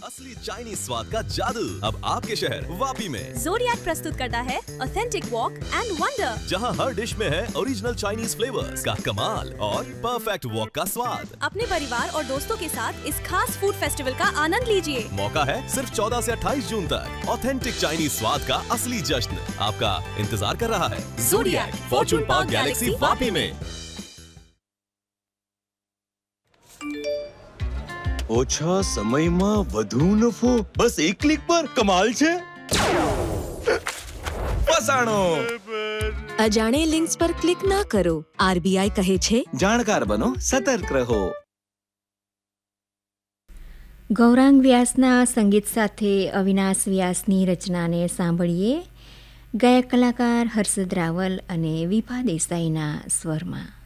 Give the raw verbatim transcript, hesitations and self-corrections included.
असली चाइनीज स्वाद का जादू अब आपके शहर वापी में। ज़ोडिएक प्रस्तुत करता है ऑथेंटिक वॉक एंड वंडर, जहां हर डिश में है ओरिजिनल चाइनीज फ्लेवर्स का कमाल और परफेक्ट वॉक का स्वाद। अपने परिवार और दोस्तों के साथ इस खास फूड फेस्टिवल का आनंद लीजिए। मौका है सिर्फ चौदह से अट्ठाईस जून तक। ऑथेंटिक चाइनीज स्वाद का असली जश्न आपका इंतजार कर रहा है। Zodiac Fortune park Galaxy Vapi में। ઓછા સમયમાં વધુ નફો, બસ એક ક્લિક પર કમાલ છે। ફસાણો। અજાણે લિંક્સ પર ક્લિક ના કરો। આરબીઆઈ કહે છે જાણકાર બનો, સતર્ક રહો। ગૌરાંગ વ્યાસના સંગીત સાથે અવિનાશ વ્યાસની રચનાને સાંભળીએ ગાયક કલાકાર હર્ષદ રાવલ અને વિભા દેસાઈના સ્વરમાં।